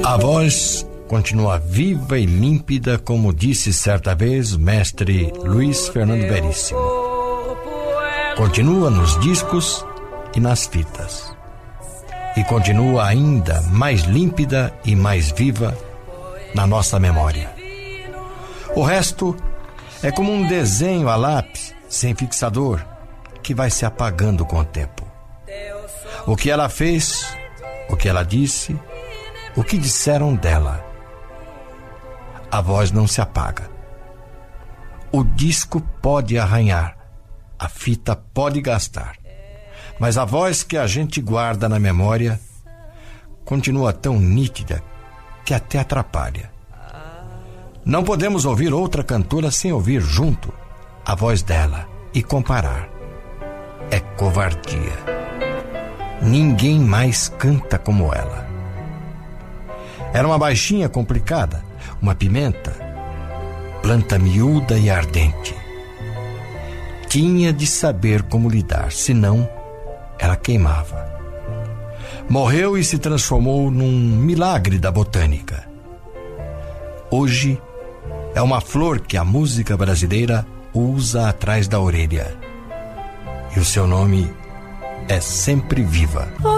A voz continua viva e límpida, como disse certa vez o mestre Luiz Fernando Veríssimo. Continua nos discos e nas fitas. E continua ainda mais límpida e mais viva na nossa memória. O resto é como um desenho a lápis, sem fixador, que vai se apagando com o tempo. O que ela fez, o que ela disse, o que disseram dela. A voz não se apaga. O disco pode arranhar, a fita pode gastar, mas a voz que a gente guarda na memória continua tão nítida que até atrapalha. Não podemos ouvir outra cantora sem ouvir junto a voz dela e comparar. É covardia. Ninguém mais canta como ela. Era uma baixinha complicada, uma pimenta, planta miúda e ardente. Tinha de saber como lidar, senão ela queimava. Morreu e se transformou num milagre da botânica. Hoje é uma flor que a música brasileira usa atrás da orelha. E o seu nome é sempre viva.